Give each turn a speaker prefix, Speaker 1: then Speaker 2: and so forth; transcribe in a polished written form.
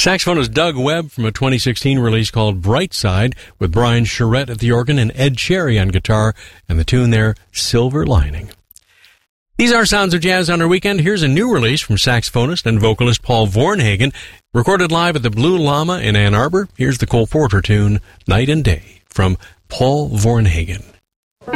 Speaker 1: Saxophonist Doug Webb from a 2016 release called Bright Side, with Brian Charette at the organ and Ed Cherry on guitar, and the tune there, Silver Lining. These are Sounds of Jazz on our weekend. Here's a new release from saxophonist and vocalist Paul Vornhagen, recorded live at the Blue Llama in Ann Arbor. Here's the Cole Porter tune, Night and Day, from Paul Vornhagen.